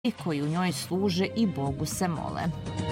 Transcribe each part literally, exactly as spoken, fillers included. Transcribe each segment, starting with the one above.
koji u njoj služe i Bogu se mole.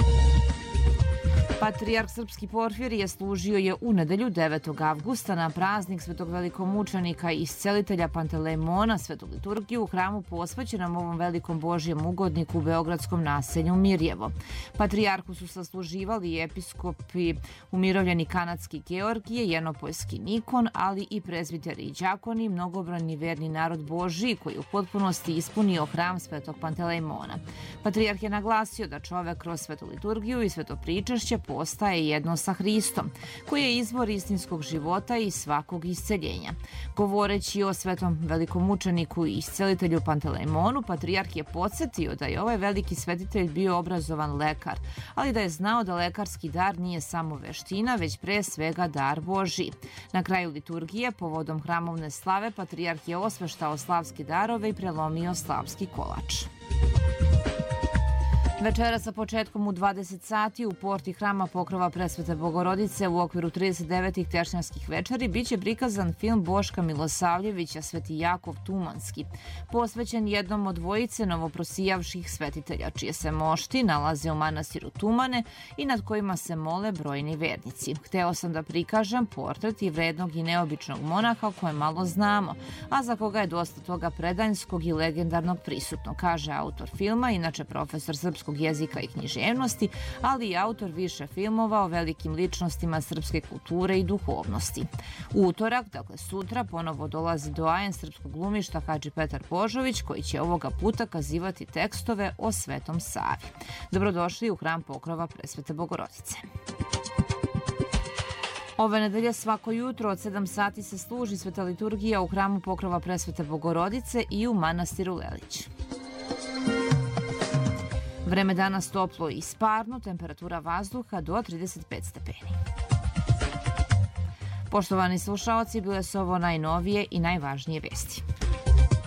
Patrijarh srpski Porfirije služio je u nedelju devetog avgusta na praznik svetog velikomučenika i iscelitelja Pantelejmona svetu liturgiju u hramu posvećenom ovom velikom Božjem ugodniku u beogradskom naselju Mirjevo. Patrijarhu su sasluživali i episkopi umirovljeni kanadski Georgije, Jenopoljski Nikon, ali i prezbiteri i đakoni, mnogobrojni verni narod Božji koji u potpunosti ispunio hram svetog Pantelejmona. Patrijarh je naglasio da čovek kroz svetu liturgiju i sveto pričašće postaje jedno sa Hristom, koji je izvor istinskog života i svakog isceljenja. Govoreći o svetom velikomučeniku i iscelitelju Pantelejmonu, patrijarh je podsjetio da je ovaj veliki svetitelj bio obrazovan lekar, ali da je znao da lekarski dar nije samo veština, već pre svega dar Božji. Na kraju liturgije, povodom hramovne slave, patrijarh je osveštao slavske darove i prelomio slavski kolač. Večera sa početkom u dvadeset sati u porti hrama Pokrova Presvete Bogorodice u okviru trideset devetih tešnjanskih večeri biće prikazan film Boška Milosavljevića Sveti Jakov Tumanski, posvećen jednom od dvojice novoprosijavših svetitelja, čije se mošti nalaze u manastiru Tumane i nad kojima se mole brojni vernici. Hteo sam da prikažem portret i vrednog i neobičnog monaha koje malo znamo, a za koga je dosta toga predanjskog i legendarnog prisutno, kaže autor filma, inače profesor srpskog jezika i književnosti, ali i autor više filmova o velikim ličnostima srpske kulture i duhovnosti. U utorak, dakle sutra, ponovo dolazi doajen srpskog glumišta Hadži Petar Božović, koji će ovoga puta kazivati tekstove o Svetom Savi. Dobrodošli u hram Pokrova Presvete Bogorodice. Ove nedelje svako jutro od sedam sati se služi sveta liturgija u hramu Pokrova Presvete Bogorodice i u manastiru Lelić. Vreme danas toplo i sparno, temperatura vazduha do trideset pet stepeni. Poštovani slušaoci, bile su ovo najnovije i najvažnije vesti.